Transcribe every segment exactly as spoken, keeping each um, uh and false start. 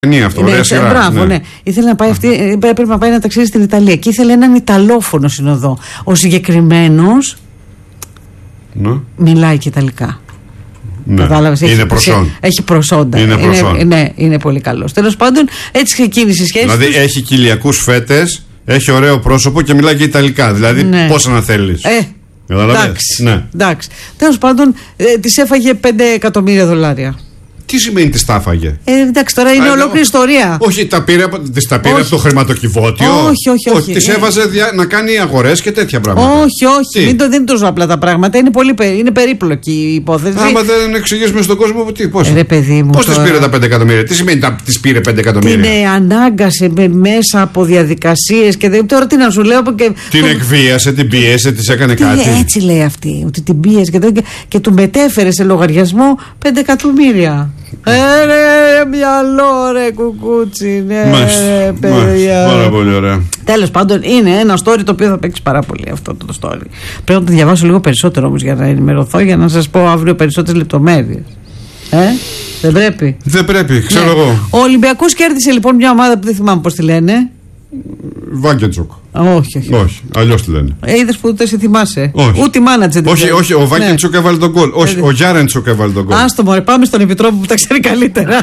Είναι αυτό, ωραία σειρά. Μπράβο, ναι. ναι. Ήθελε να πάει αυτή, πρέπει να πάει να ταξίδι στην Ιταλία και ήθελε έναν Ιταλόφωνο συνοδό. Ο συγκεκριμένος ναι. μιλάει και Ιταλικά. Ναι. Κατάλαβες, είναι προσόν. Έχει προσόντα. Είναι, είναι, ναι, είναι πολύ καλός. Τέλος πάντων, έτσι ξεκίνησε η σχέση. Δηλαδή τους. έχει κοιλιακούς φέτες, έχει ωραίο πρόσωπο και μιλάει και Ιταλικά. Δηλαδή, ναι. πόσα να θέλεις. Ε, εντάξει. Ναι. εντάξει. Τέλος πάντων, ε, της έφαγε πέντε εκατομμύρια δολάρια. Τι σημαίνει τη τα έφαγε? Ε, εντάξει, τώρα είναι Α, ολόκληρη ναι, ιστορία. Όχι, τα πήρε, τις τα πήρε από το χρηματοκιβώτιο. Όχι, όχι, όχι. Τις έβαζε δια, να κάνει αγορές και τέτοια πράγματα. Όχι, όχι. Μην το, δεν είναι τόσο απλά τα πράγματα. Είναι, πολύ, είναι περίπλοκη η υπόθεση. Άμα δεν εξηγήσουμε στον κόσμο τι, πώς. Ρε παιδί μου. Πώς τις πήρε τα πέντε εκατομμύρια? Τι σημαίνει τις πήρε πέντε εκατομμύρια? Την ανάγκασε με, μέσα από διαδικασίες και δεν, τώρα τι να σου λέω. Και, την το... εκβίασε, την πίεσε, της έκανε τι, κάτι. Έτσι λέει αυτή. Ότι την πίεσε και, και, και του μετέφερε σε λογαριασμό πέντε εκατομμύρια. Ε, ρε, μυαλό, ρε, κουκούτσι, ναι, μάλιστα, παιδιά. Πάρα πολύ ωραία. Τέλος πάντων, είναι ένα story το οποίο θα παίξει πάρα πολύ αυτό το story. Πρέπει να το διαβάσω λίγο περισσότερο όμως για να ενημερωθώ, για να σας πω αύριο περισσότερες λεπτομέρειες. Ε, δεν πρέπει. Δεν πρέπει, ξέρω ναι. εγώ. Ο Ολυμπιακός κέρδισε λοιπόν μια ομάδα που δεν θυμάμαι πώς τη λένε. Βάγκεντσοκ. Όχι, όχι. Όχι, αλλιώς τη λένε. Ε, είδες που δεν σε θυμάσαι. Όχι. Ούτε η μάνατζερ. Όχι, όχι, ο Βάγκεντσοκ ναι. έβαλε τον γκολ. Όχι, ε, ο Γιάρεντσοκ έβαλε τον γκολ. Άστο μωρέ, πάμε στον Επιτρόπο που τα ξέρει καλύτερα.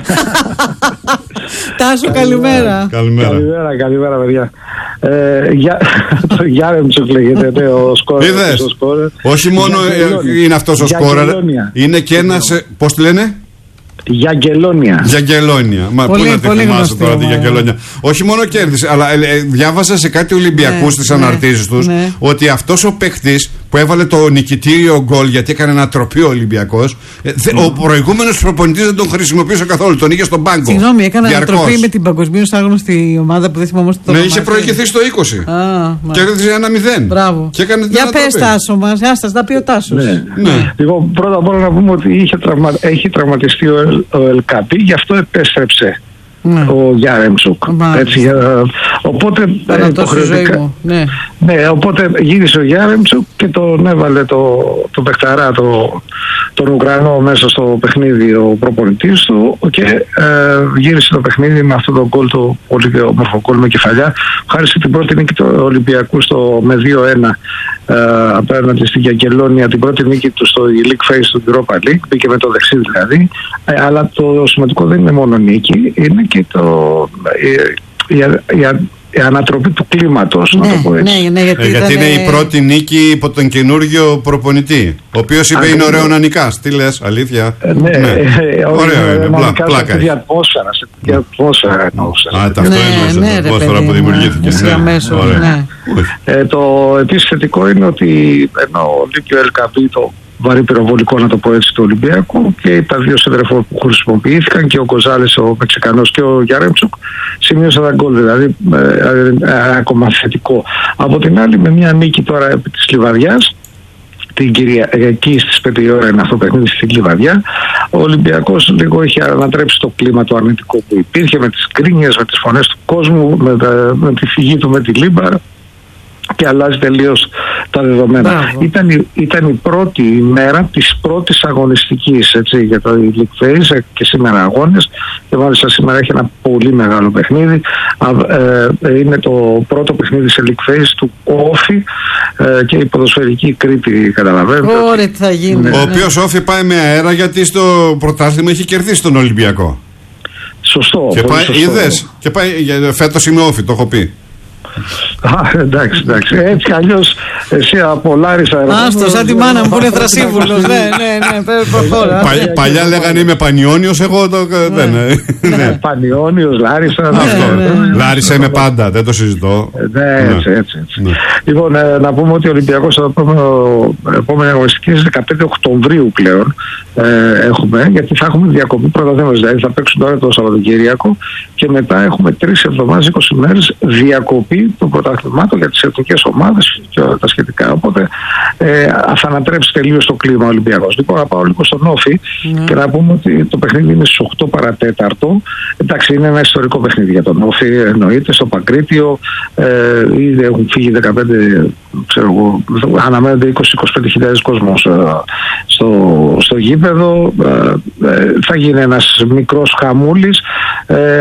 Τάσο, καλημέρα. Καλημέρα. Καλημέρα, καλημέρα, παιδιά. Το Γιάρεντσοκ λέγεται ο σκόρερ. Είδες. Όχι μόνο είναι αυτός ο σκόρερ, είναι και ένας. Πώς τη λένε? Γιαγκελόνια. Γιαγκελόνια. Μα πολύ, πού να τη πολύ θυμάσαι γνωστή, τώρα τη Γιαγκελόνια. Όχι μόνο κέρδισε, αλλά ε, διάβασα σε κάτι Ολυμπιακούς στις ναι, αναρτήσεις τους ναι. ότι αυτός ο παίκτης που έβαλε το νικητήριο γκολ γιατί έκανε ανατροπή ο Ολυμπιακός, ε, δε, mm. ο προηγούμενος προπονητής δεν τον χρησιμοποίησε καθόλου, τον είχε στον πάγκο. Συγγνώμη, έκανε διαρκώς ανατροπή με την παγκοσμίως άγνωστη ομάδα που δεν θυμάμαι το. Ναι, είχε προηγηθεί στο είκοσι. Α, και έδωσε ένα μηδέν. Μπράβο. Για πες Τάσο μας, άστα, τα πει ο Τάσος. Ναι. Ναι. Λοιπόν, πρώτα απ' όλα να πούμε ότι είχε τραυμα... έχει τραυματιστεί ο, ο Ελκάπη, γι' αυτό επέστρεψε. Ναι. Ο Γιάρεμτσουκ. Έτσι, οπότε, υποχρεωτικά, ναι. Ναι, οπότε γύρισε ο Γιάρεμτσουκ και τον έβαλε το, το παιχταρά, το, τον Ουκρανό μέσα στο παιχνίδι ο προπονητής του και ε, γύρισε το παιχνίδι με αυτό το γκολ, το πολύ όμορφο γκολ με κεφαλιά. Χάρισε την πρώτη νίκη του Ολυμπιακού στο, με δύο ένα ε, απέναντι στην Γιαγκελόνια, την πρώτη νίκη του στο League Phase του Europa League, μπήκε με το δεξί δηλαδή, ε, αλλά το σημαντικό δεν είναι μόνο νίκη, είναι και το, η, η, η, η ανατροπή του κλίματος, ναι, να το πω έτσι. Ναι, ναι, γιατί ε, γιατί ήταν, είναι η πρώτη νίκη υπό τον καινούργιο προπονητή, ο οποίος είπε είναι ωραίο να νικάς. Τι λες, αλήθεια? Ε, ναι, ναι. Ε, ωραίο είναι, πλά, πλάκα έχει. Ατμόσφαιρα, σε τέτοια ατμόσφαιρα εννοούσα. Α, αυτό εννοούσε, ναι, την ατμόσφαιρα που δημιουργήθηκε. Το επίσης θετικό είναι ότι ενώ λείπει ο Ελκαμπή, το βαρύ πυροβολικό, να το πω έτσι, του Ολυμπιακού, και τα δύο σεντερφόρ που χρησιμοποιήθηκαν, και ο Γκοζάλες, ο Μεξικανός, και ο Γιάρεμτσουκ, σημείωσαν τα γκολ, δηλαδή ε, ε, ε, ακόμα θετικό. Από την άλλη, με μια νίκη τώρα επί της Λιβαδιάς, την Κυριακή στις πέντε η ώρα είναι αυτό το παιχνίδι στην Λιβαδιά, ο Ολυμπιακός λίγο έχει ανατρέψει το κλίμα το αρνητικό που υπήρχε, με τις γκρίνιες, με τις φωνές του κόσμου, με, τα, με τη φυγή του με τη Λίμπαρ, και αλλάζει τελείως τα δεδομένα. Ήταν η, ήταν η πρώτη ημέρα της πρώτης αγωνιστικής, έτσι, για το League Phase, και σήμερα αγώνες, και μάλιστα σήμερα έχει ένα πολύ μεγάλο παιχνίδι. Ε, είναι το πρώτο παιχνίδι σε League Phase του Όφη, ε, και η ποδοσφαιρική Κρήτη, καταλαβαίνετε. Ωραία, τι θα γίνει. Ναι. Ο οποίος Όφη πάει με αέρα, γιατί στο πρωτάθλημα έχει κερδίσει τον Ολυμπιακό. Σωστό. Και πάει, σωστό. είδες, και πάει, φέτος είμαι Όφη, το έχω πει. Α, εντάξει, εντάξει. Έτσι αλλιώς εσύ από Λάρισα. Άστο, σαν τη μάνα μου που είναι Θρασίβουλος. Ναι, ναι, ναι, προχώρα. Παλιά λέγανε είμαι Πανιόνιος, εγώ το. Ναι, Πανιόνιος, Λάρισα. Λάρισα είμαι πάντα, δεν το συζητώ. Ναι, έτσι, έτσι. Λοιπόν, να πούμε ότι ο Ολυμπιακός επόμενη αγωνιστική είναι δεκαπέντε Οκτωβρίου πλέον έχουμε, γιατί θα έχουμε διακοπή πρωταθλήματος. Δηλαδή θα παίξουν τώρα το Σαββατοκύριακο και μετά έχουμε τρεις εβδομάδες, είκοσι μέρες διακοπή των πρωταθλημάτων για τις εθνικές ομάδες και τα σχετικά. Οπότε ε, θα ανατρέψει τελείως το κλίμα ο Ολυμπιακός. Λοιπόν, να πάω λίγο στον Όφη mm. και να πούμε ότι το παιχνίδι είναι στις οκτώ παρατέταρτο. Εντάξει, είναι ένα ιστορικό παιχνίδι για τον Όφη, εννοείται, στο Παγκρίτιο. Ε, ήδη έχουν φύγει δεκαπέντε, ξέρω εγώ, αναμένονται είκοσι με είκοσι πέντε χιλιάδες κόσμος ε, στο, στο γήπεδο. Ε, ε, θα γίνει ένας μικρός χαμούλης. Ε,